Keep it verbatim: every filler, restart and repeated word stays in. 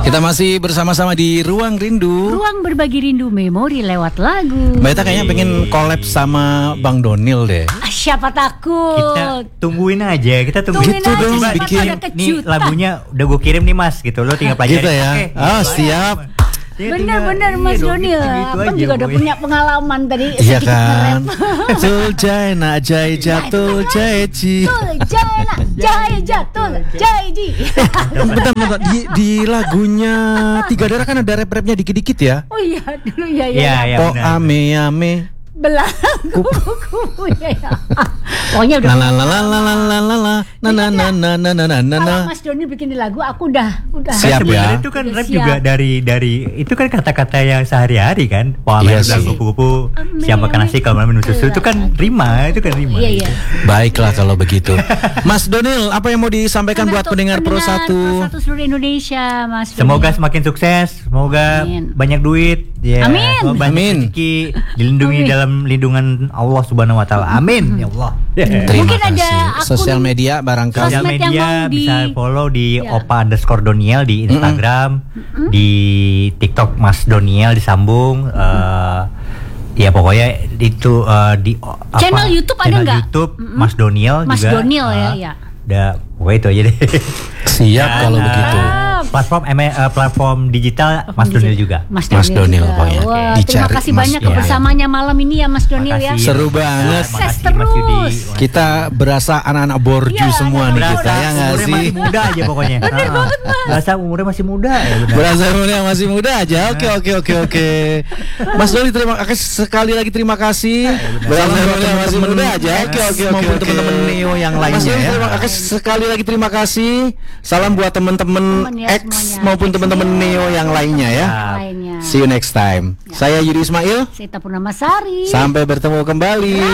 Kita masih bersama-sama di Ruang Rindu. Ruang berbagi rindu memori lewat lagu. Mbak Ita kayaknya pengen collab sama Bang Donil deh. Ah, siapa takut? Kita tungguin aja, kita tungguin Tungguin Gitu aja, dong, siapa bikin. tahu ada Nih kejutan. lagunya udah gue kirim nih mas, gitu lo tinggal pelajari. Gitu ya. Oke. Oh siap. Bener-bener Mas Donil, Abang juga udah punya pengalaman tadi. Iya sedikit kan. nge-rap. Tul jai na jai jatul jai ji. Tul jai nak jai jatul jai ji. Bentar, bentar. Di, di lagunya Tiga Darah kan ada rap-rapnya dikit-dikit ya. Oh iya dulu ya ya. Iya, iya. Oh benar. ame ame. Belangku kuku ya. ya. Pokoknya udah. La la la la la la la la na na na na na na na na na. Kalau Mas Donil bikin di lagu, aku udah udah. Siap. Kan sebenarnya ya. itu kan Udah rap siap. juga dari dari itu kan kata-kata yang sehari-hari kan. Wah, Iya main bilang sih. kupu-kupu, Ame, siap makan ame. nasi kalau malam minum susu itu kan rima, itu kan rima. Iya iya. Baiklah kalau begitu. Mas Donil, apa yang mau disampaikan buat Untuk pendengar Pro Pro satu? satu seluruh Indonesia, Mas. Semoga Donil. semakin sukses, semoga Amin. banyak duit, ya, Amin. semoga banyak Amin. rezeki, dilindungi Amin. dalam lindungan Allah Subhanahu Wa Taala. Amin, ya Allah. Terima Mungkin ada kasih. akun Sosial media barangkali. Sosial sosmed yang media mau di- bisa follow di Ya. opa underscore doniel di Instagram, di TikTok Mas Doniel disambung. eh, ya pokoknya itu eh, di o- apa, Channel YouTube ada channel nggak? YouTube Mas Doniel Mas juga. Donil ya, eh, ya. Udah, pokoknya itu aja deh. Siap Dan, kalau eh, begitu. Platform eh, eh, platform digital Mas Donil juga. Mas Mas Donil, Donil juga. pokoknya. Wah, terima Dicari kasih Mas banyak Donil. kebersamaannya malam ini ya Mas Donil ya. Makasih. Seru banget. Makasih, Sukses Mas Yudi. terus. Kita berasa anak-anak borju Iya, semua nih anak-anak kita ya nggak umurnya sih? masih muda aja pokoknya. Bener banget Mas. Berasa umurnya masih muda ya benar. Berasa umurnya masih muda aja. Oke oke oke oke. Mas Doli terima kasih sekali lagi terima kasih. Berasa umurnya masih muda aja. Oke oke oke. Maupun oke. teman-teman Neo yang Mas lainnya Doli ya. terima kasih sekali lagi terima kasih. Salam buat teman-teman Teman ya X semuanya. maupun teman-teman Neo yang lainnya ya. Lainnya. See you next time. Saya Yudi Ismail. Saya Purnama Sari. Sampai bertemu kembali.